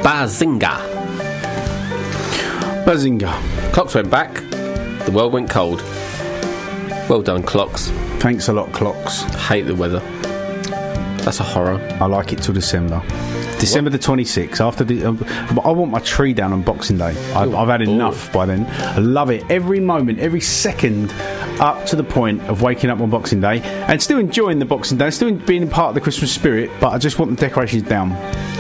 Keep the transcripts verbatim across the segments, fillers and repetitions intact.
Bazinga. Bazinga. Clocks went back. The world went cold. Well done, clocks. Thanks a lot, clocks. Hate the weather. That's a horror. I like it till December. December what? the twenty-sixth. After the, um, I want my tree down on Boxing Day. I've, I've had enough by then. I love it. Every moment, every second, up to the point of waking up on Boxing Day and still enjoying the Boxing Day, still being part of the Christmas spirit. But I just want the decorations down.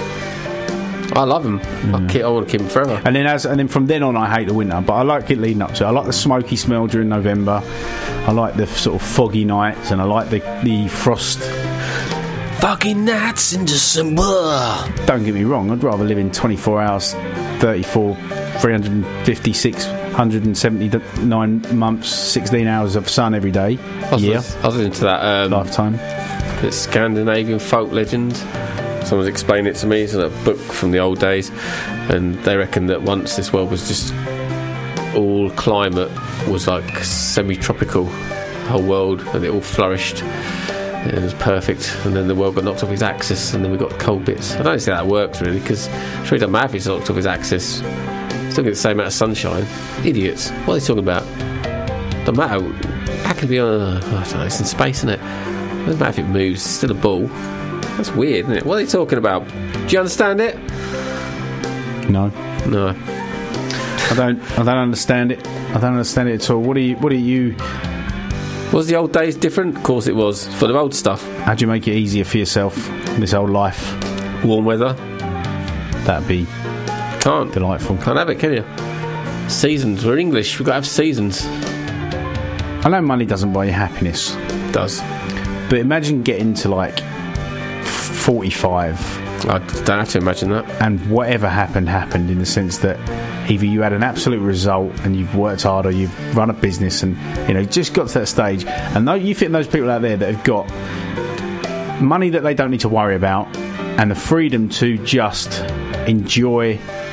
I love them. Mm. I, keep, I want to keep them forever. And then, as and then from then on, I hate the winter. But I like it leading up to it. I like the smoky smell during November. I like the sort of foggy nights, and I like the the frost. Foggy nights in December. Don't get me wrong. I'd rather live in twenty-four hours, thirty-four, three hundred fifty-six, one hundred seventy-nine months, sixteen hours of sun every day. I was, yeah, I was into that um, lifetime. It's Scandinavian folk legend. Someone's explained it to me. It's a book from the old days, and they reckon that once this world was just all climate was like semi-tropical, the whole world, and it all flourished. It was perfect, and then the world got knocked off its axis, and then we got cold bits. I don't see how that works really, because it really doesn't matter if it's knocked off its axis. Still get the same amount of sunshine. Idiots. What are they talking about? Doesn't matter. How can it be on a, I don't know, it's in space, isn't it? Doesn't matter if it moves. It's still a ball. That's weird, isn't it? What are they talking about? Do you understand it? No. No. I don't. I don't understand it. I don't understand it at all. What are you? What are you? Was the old days different? Of course it was. For the old stuff. How do you make it easier for yourself this old life? Warm weather. That'd be can't delightful. Can't have it, can you? Seasons. We're English. We've got to have seasons. I know money doesn't buy you happiness. It does. But imagine getting to like forty-five. I don't have to imagine that. And whatever happened, happened in the sense that either you had an absolute result and you've worked hard, or you've run a business and, you know, just got to that stage. And though you think those people out there that have got money that they don't need to worry about and the freedom to just enjoy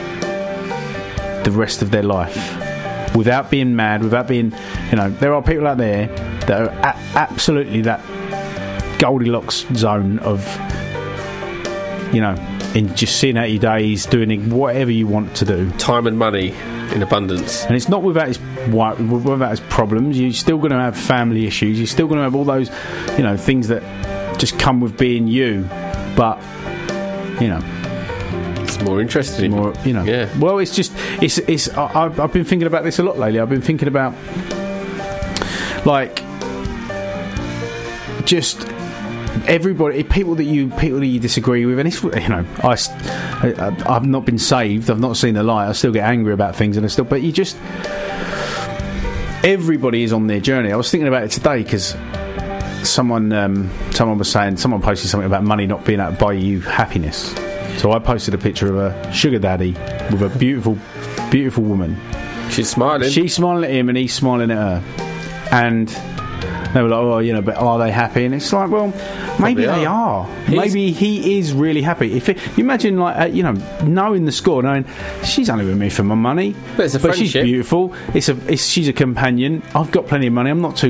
the rest of their life without being mad, without being, you know, there are people out there that are a- absolutely that Goldilocks zone of, you know, in just seeing out your days, doing whatever you want to do. Time and money in abundance. And it's not without its without its problems. You're still going to have family issues. You're still going to have all those, you know, things that just come with being you. But, you know, it's more interesting. More, you know. Yeah. Well, it's just it's it's. I, I've been thinking about this a lot lately. I've been thinking about like just. Everybody, people that you people that you disagree with, and it's, you know, I, I I've not been saved. I've not seen the light. I still get angry about things, and I still. But you just, everybody is on their journey. I was thinking about it today because someone um, someone was saying someone posted something about money not being able to buy you happiness. So I posted a picture of a sugar daddy with a beautiful, beautiful woman. She's smiling. She's smiling at him, and he's smiling at her, and they were like, "Oh, you know, but are they happy?" And it's like, well. Maybe Probably they are. are. He's Maybe he is really happy. If it, you imagine, like uh, you know, knowing the score, knowing she's only with me for my money, but, it's a but she's friendship. beautiful. It's a, it's, she's a companion. I've got plenty of money. I'm not too